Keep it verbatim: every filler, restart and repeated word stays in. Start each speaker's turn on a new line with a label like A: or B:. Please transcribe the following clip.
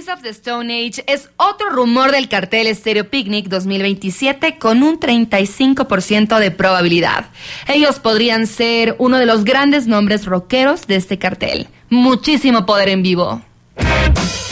A: of the Stone Age es otro rumor del cartel Stereo Picnic dos mil veintisiete con un treinta y cinco por ciento de probabilidad. Ellos podrían ser uno de los grandes nombres rockeros de este cartel. Muchísimo poder en vivo.